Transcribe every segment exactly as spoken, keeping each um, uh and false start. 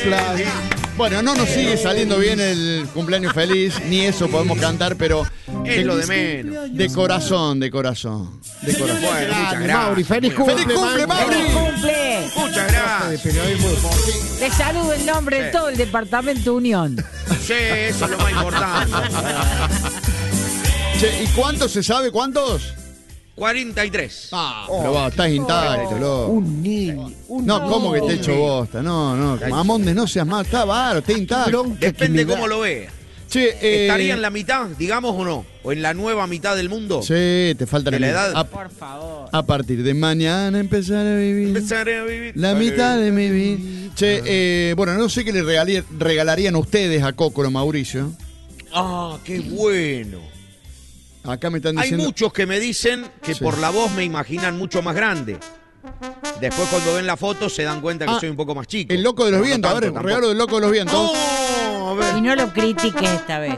Bueno, no nos sigue saliendo bien el cumpleaños feliz, ni eso podemos cantar, pero es lo de menos. De corazón, de corazón, de corazón. Bueno, muchas gracias. Mauri, feliz cumple, ¡Feliz cumple, Mauri! ¡Feliz cumple! Muchas gracias. Le saludo en nombre Sí. de todo el Departamento Unión. Sí, eso es lo más importante. Che, ¿y cuántos se sabe? ¿Cuántos? cuarenta y tres. Ah, pero va, estás intacto, loco. Un niño. Un No, ¿cómo que te hecho bosta? No, no, Mamonde, no seas mal, está baro, está intacto. Depende cómo lo veas. Che, eh, ¿Estaría en la mitad, digamos, o no? ¿O en la nueva mitad del mundo? Sí, te falta ¿De la edad? A, Por favor. a partir de mañana empezar a vivir Empezaré a vivir. la mitad de mi vida. Che, eh, bueno, no sé qué le regalí- regalarían ustedes a Cocolo, Mauricio. Ah, qué bueno. Acá me están Hay diciendo... muchos que me dicen que Sí. por la voz me imaginan mucho más grande. Después cuando ven la foto se dan cuenta que Ah, soy un poco más chico. El loco de los Pero no vientos, a tanto ver, tampoco. regalo del loco de los vientos. Oh, a ver. Y no lo critiques esta vez.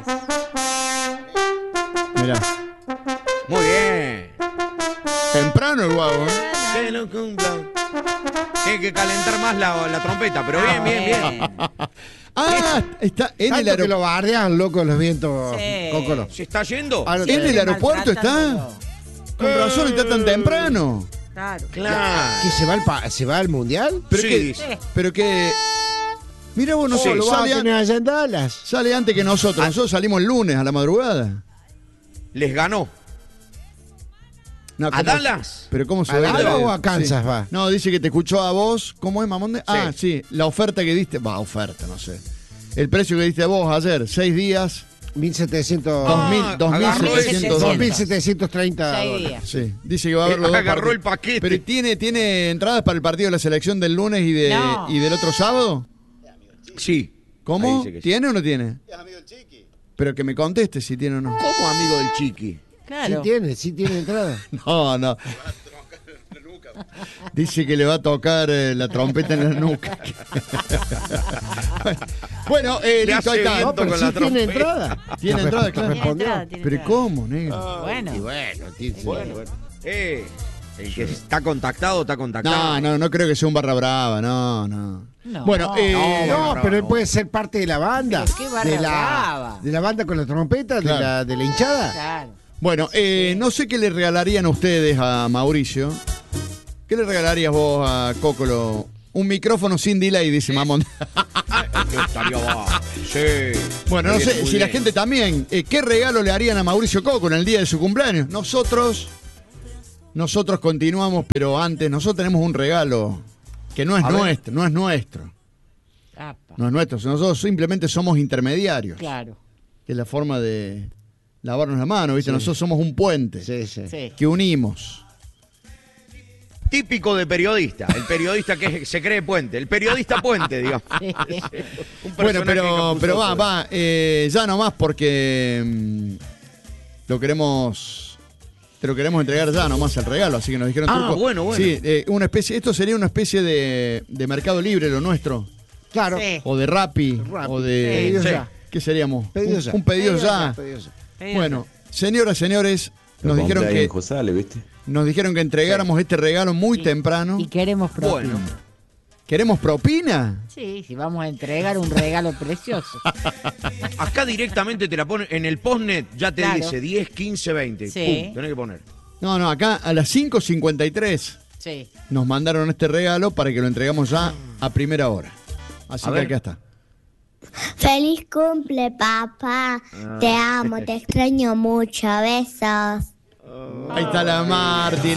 Mirá, Muy bien. temprano el guapo, ¿eh? Que lo cumplan. Hay que calentar más la, la trompeta, pero bien, bien, bien. Ah, está en el Tanto que aeropuerto. lo bardean, loco, los vientos, Sí. Cócolo. ¿Se está yendo? Ah, no, ¿En el aeropuerto está? Maltratándolo. Con razón está tan temprano. Claro. Claro. ¿Que se va al, pa- se va al mundial? Pero Sí, que, dice. pero que... Mira vos, no Sí, lo vas a sale, tener an- allá en Dallas. sale antes que Ah. nosotros. Nosotros salimos el lunes a la madrugada. Les ganó. No, ¿A ¿cómo- Dallas? Pero ¿cómo se ¿A ve? Dallas o a Kansas va? No, dice que te escuchó a vos. ¿Cómo es, Mamonde? Ah, sí. La oferta que diste. Va, oferta, no sé. El precio que diste a vos ayer, seis días, mil setecientos. dos mil, Ah, dos mil agarró ese. setecientos dos dos mil dólares. setecientos treinta Seis dólares. días. Sí, dice que va a haber los dos Agarró partidos. el paquete. Pero tiene, tiene entradas para el partido de la selección del lunes y, de, No. y del otro sábado. Sí. Ahí ¿Cómo? dice que sí. ¿Tiene o no tiene? Es amigo del Chiqui. Pero que me conteste si tiene o no. ¿Cómo amigo del Chiqui? Sí Claro. tiene, sí tiene entrada. No, no. Dice que le va a tocar eh, la trompeta en la nuca. Bueno, eh, Le listo, hace ahí está. viento No, pero con sí la tiene trompeta. entrada. Tiene Te entrada, resp- claro. te respondió. Tiene entrada, tiene Pero entrada. ¿cómo, negro? Bueno. Y bueno, tiene- Bueno, bueno. Eh, el que está contactado, está contactado. No, no, no creo que sea un barra brava, no, no. No. Bueno, eh, No, no, pero él no. puede ser parte de la banda. Pero qué barra de la, brava. de la banda con la trompeta, Claro. de, la, de la hinchada. Claro. bueno eh, no sé qué le regalarían a ustedes a Mauricio. ¿Qué le regalarías vos a Cocolo? Un micrófono sin delay, dice Mamón. Que estaría bajo. Sí. Bueno, no Muy sé bien, muy si la bien. gente también. eh, ¿Qué regalo le harían a Mauricio Coco en el día de su cumpleaños? Nosotros, nosotros continuamos, pero antes, nosotros tenemos un regalo que no es A ver. nuestro, no es nuestro. Apa. No es nuestro, nosotros simplemente somos intermediarios. Claro. Que es la forma de lavarnos la mano, ¿viste? Sí. Nosotros somos un puente Sí, sí. Sí. que unimos. Típico de periodista. El periodista que se cree puente. El periodista puente, digamos. Un Bueno, personaje pero, capuzoso. pero va, va, eh, ya nomás porque mm, lo queremos, te lo queremos entregar ya nomás el regalo, así que nos dijeron Ah, Turco. bueno, bueno. Sí, eh, una especie, esto sería una especie de, de Mercado Libre, lo nuestro, Claro. Sí. o de Rappi, Rappi. o de... Pedido Sí. ya. ¿Qué seríamos? Pedido un, ya. un pedido, Pedido ya. Pedido ya. Bueno, señoras, señores, nos dijeron que Josale, ¿viste? nos dijeron que entregáramos este regalo muy Sí. temprano. Y queremos propina. Bueno. ¿Queremos propina? Sí, sí, vamos a entregar un regalo precioso. Acá directamente te la ponen. En el postnet ya te Claro. dice diez, quince, veinte. Sí. Pum, tenés que poner. No, no, acá a las cinco cincuenta y tres Sí. nos mandaron este regalo para que lo entregamos ya a primera hora. Así A que ver. acá está. Feliz cumple, papá. Te amo, te extraño mucho. Besos. Ahí está la Marti.